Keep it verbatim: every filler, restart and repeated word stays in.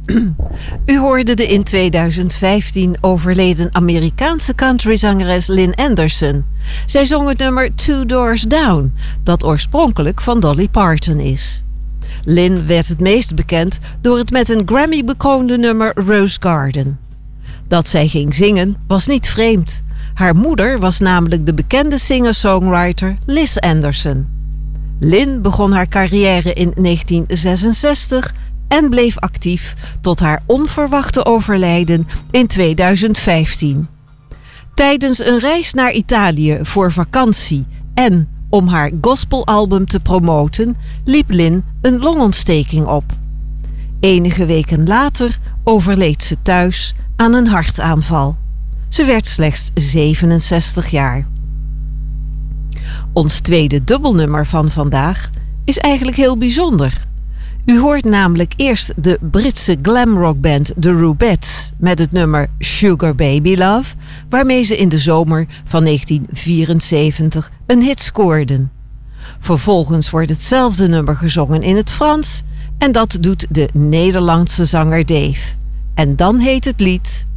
U hoorde de in tweeduizend vijftien overleden Amerikaanse countryzangeres Lynn Anderson. Zij zong het nummer Two Doors Down, dat oorspronkelijk van Dolly Parton is. Lynn werd het meest bekend door het met een Grammy bekroonde nummer Rose Garden. Dat zij ging zingen was niet vreemd. Haar moeder was namelijk de bekende singer-songwriter Liz Anderson. Lynn begon haar carrière in negentien zesenzestig en bleef actief tot haar onverwachte overlijden in tweeduizend vijftien. Tijdens een reis naar Italië voor vakantie en om haar gospelalbum te promoten, liep Lynn een longontsteking op. Enige weken later overleed ze thuis aan een hartaanval. Ze werd slechts zevenenzestig jaar. Ons tweede dubbelnummer van vandaag is eigenlijk heel bijzonder. U hoort namelijk eerst de Britse glamrockband The Rubettes met het nummer Sugar Baby Love, waarmee ze in de zomer van negentien vierenzeventig een hit scoorden. Vervolgens wordt hetzelfde nummer gezongen in het Frans en dat doet de Nederlandse zanger Dave. En dan heet het lied